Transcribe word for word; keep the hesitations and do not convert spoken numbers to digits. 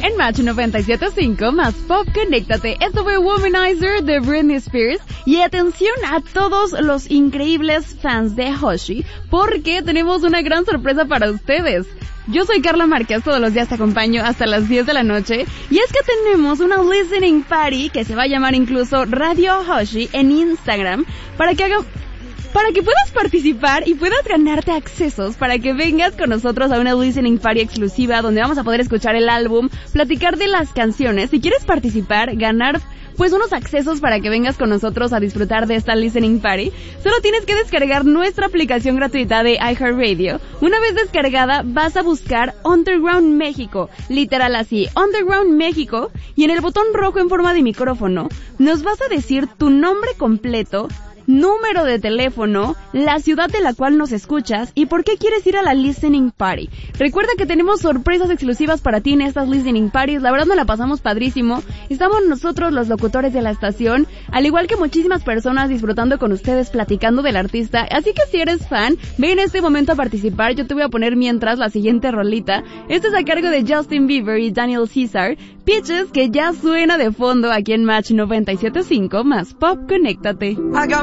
en Match noventa y siete punto cinco más Pop, conéctate. Esto fue Womanizer de Britney Spears. Y atención a todos los increíbles fans de Hoshi, porque tenemos una gran sorpresa para ustedes. Yo soy Carla Márquez, todos los días te acompaño hasta las diez de la noche, y es que tenemos una listening party que se va a llamar incluso Radio Hoshi en Instagram, para que haga... para que puedas participar y puedas ganarte accesos para que vengas con nosotros a una listening party exclusiva donde vamos a poder escuchar el álbum, platicar de las canciones. Si quieres participar, ganar pues unos accesos para que vengas con nosotros a disfrutar de esta listening party, solo tienes que descargar nuestra aplicación gratuita de iHeartRadio. Una vez descargada, vas a buscar Underground México, literal así, Underground México, y en el botón rojo en forma de micrófono, nos vas a decir tu nombre completo, número de teléfono, la ciudad de la cual nos escuchas y por qué quieres ir a la listening party. Recuerda que tenemos sorpresas exclusivas para ti en estas listening parties. La verdad nos la pasamos padrísimo. Estamos nosotros los locutores de la estación, al igual que muchísimas personas disfrutando con ustedes, platicando del artista. Así que si eres fan, ven en este momento a participar. Yo te voy a poner mientras la siguiente rolita. Este es a cargo de Justin Bieber y Daniel Caesar, Peaches, que ya suena de fondo aquí en Match noventa y siete punto cinco más Pop, conéctate.